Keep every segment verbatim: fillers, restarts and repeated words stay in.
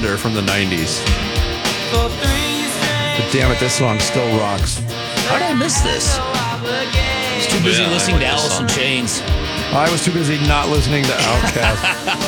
Wonder from the nineties. But damn it, this song still rocks. How did I miss this? I was too busy Yeah, listening I to like this Alice in song. Chains. I was too busy not listening to Outkast.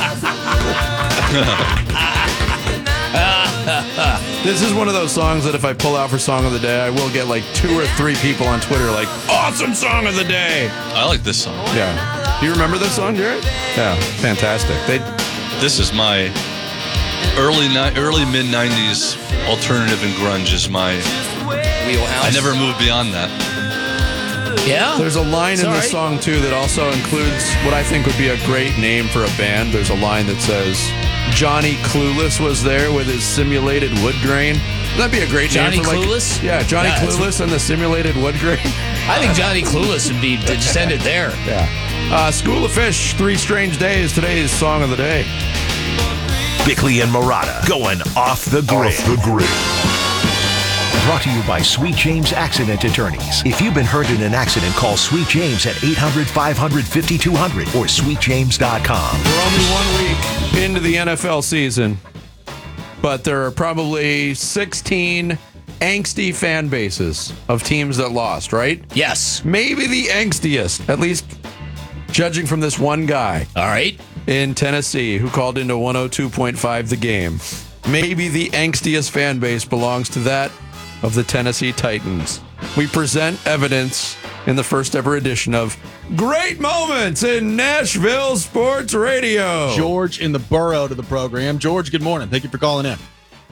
This is one of those songs that if I pull out for Song of the Day, I will get like two or three people on Twitter like, awesome Song of the Day. I like this song. Yeah. Do you remember this song, Jared? Yeah, fantastic. They, This is my early ni- early mid nineties alternative and grunge is my Wheelhouse. I never moved beyond that. Yeah. There's a line It's in all this right. song, too, that also includes what I think would be a great name for a band. There's a line that says, Johnny Clueless was there with his simulated wood grain. That'd be a great Johnny name for like, Clueless? Yeah, Johnny Yeah, it's- Clueless and the simulated wood grain. I think Johnny Clueless would be to just end it there. Yeah. Uh, School of Fish, Three Strange Days. Today's Song of the Day. Bickley and Murata going off the grid. Off the grid. Brought to you by Sweet James Accident Attorneys. If you've been hurt in an accident, call Sweet James at eight hundred, five hundred, fifty-two hundred or sweet james dot com. We're only one week into the N F L season, but there are probably sixteen angsty fan bases of teams that lost, right? Yes. Maybe the angstiest, at least judging from this one guy All right. in Tennessee who called into one oh two point five The Game. Maybe the angstiest fan base belongs to that of the Tennessee Titans. We present evidence in the first ever edition of Great Moments in Nashville Sports Radio. George in the borough to the program. George, good morning. Thank you for calling in.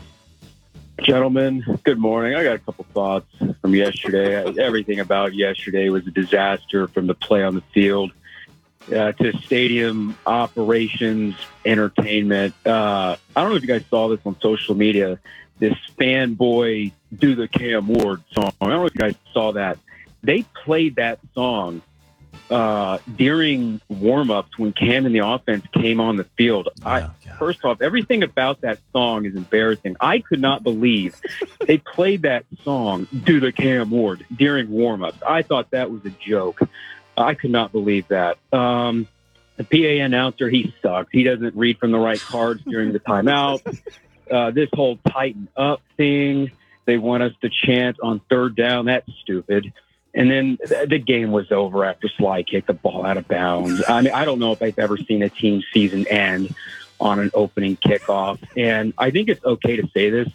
Gentlemen, good morning. I got a couple thoughts from yesterday. Everything about yesterday was a disaster, from the play on the field uh, to stadium operations, entertainment. Uh, I don't know if you guys saw this on social media, this fanboy Do the Cam Ward song. I don't know if you guys saw that. They played that song uh, during warm-ups when Cam and the offense came on the field. I, first off, everything about that song is embarrassing. I could not believe they played that song, Do the Cam Ward, during warm-ups. I thought that was a joke. I could not believe that. Um, the P A announcer, he sucks. He doesn't read from the right cards during the timeout. Uh, this whole tighten up thing, they want us to chant on third down. That's stupid. And then th- the game was over after Sly kicked the ball out of bounds. I mean, I don't know if I've ever seen a team season end on an opening kickoff. And I think it's okay to say this.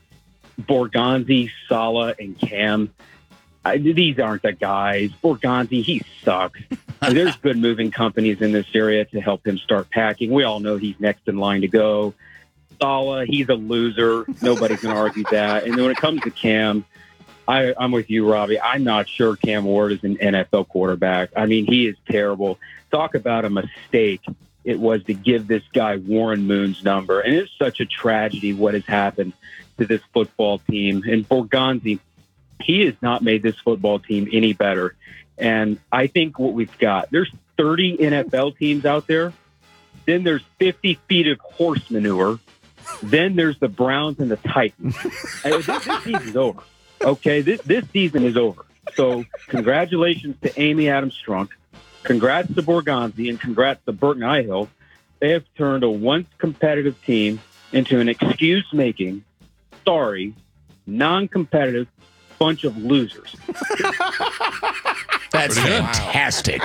Borgonzi, Sala, and Cam, I, these aren't the guys. Borgonzi, he sucks. There's good moving companies in this area to help him start packing. We all know he's next in line to go. Sala, he's a loser. Nobody's going to argue that. And then when it comes to Cam, I, I'm with you, Robbie. I'm not sure Cam Ward is an N F L quarterback. I mean, he is terrible. Talk about a mistake it was to give this guy Warren Moon's number. And it's such a tragedy what has happened to this football team. And Borgonzi, he has not made this football team any better. And I think what we've got, there's thirty N F L teams out there. Then there's fifty feet of horse manure. Then there's the Browns and the Titans. And this, this season's over. Okay, this, this season is over. So congratulations to Amy Adams-Strunk. Congrats to Borgonzi, and congrats to Burton Ihill. They have turned a once competitive team into an excuse-making, sorry, non-competitive bunch of losers. That's Pretty good. fantastic.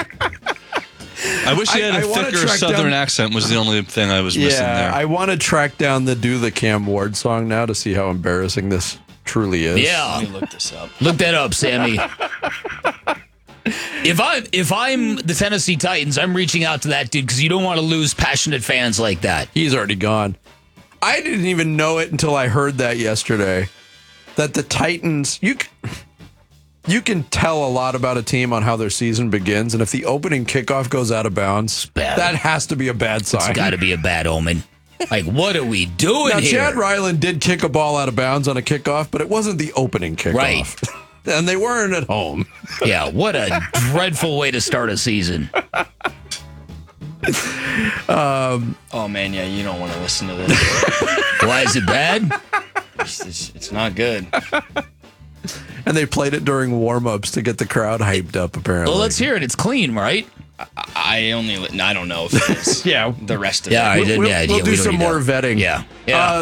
I wish he had I- a I wanna thicker track southern down- accent was the only thing I was missing Yeah, there. I want to track down the Do the Cam Ward song now to see how embarrassing this truly is. Yeah. Let me look this up. Look that up, Sammy. If I'm if I'm the Tennessee Titans, I'm reaching out to that dude because you don't want to lose passionate fans like that. He's already gone. I didn't even know it until I heard that yesterday. That the Titans, you c- you can tell a lot about a team on how their season begins, and if the opening kickoff goes out of bounds, bad. that has to be a bad sign. It's got to be a bad omen. Like, what are we doing Now, here? Chad Ryland did kick a ball out of bounds on a kickoff, but it wasn't the opening kickoff. Right. And they weren't at home. Yeah, what a dreadful way to start a season. Oh man, yeah, you don't want to listen to this. Why is it bad? It's, it's, it's not good. And they played it during warm-ups to get the crowd hyped up, apparently. Well, let's hear it. It's clean, right? I only, li- I don't know if it is. Yeah. The rest of Yeah, it. I did. We'll, yeah, we'll yeah, do we some don't need more to- vetting. Yeah. Yeah. Uh,